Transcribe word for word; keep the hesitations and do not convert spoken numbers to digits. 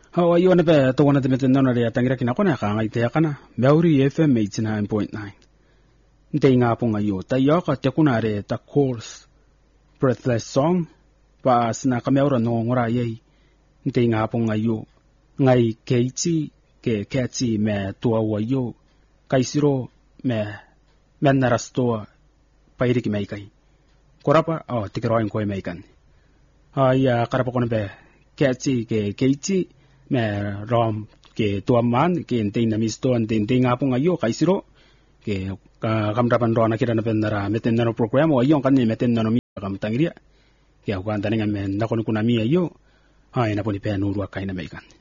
How you want to be to one of the Metanona Tangraki Nakona, I take Kana, Mauri F M eighty-nine point nine. Tinga Pungayo, Tayoka Takunare, the course, breathless song, Pas Nakamera no Moraye, Tinga Pungayo, Ngai Kaiti, Ke Kati me Tuawayo, Kaisiro me Menarastoa, Pairiki Maikai. Korapa, oh, Tikroin Koi Maikan. Ay, Karapakonabe, Kati, Ke Kaiti, me Rom, Ke Tuaman, Ke Tinamisto and Tinga Pungayo, Kaisiro, Ke Kamrapan Rona Kiranapendara, Metenano program, or young can Metenano Kamtangria, Ke Wandaning and Nakonukunami, yo, I Napoli Pen Urwa kind of Megan.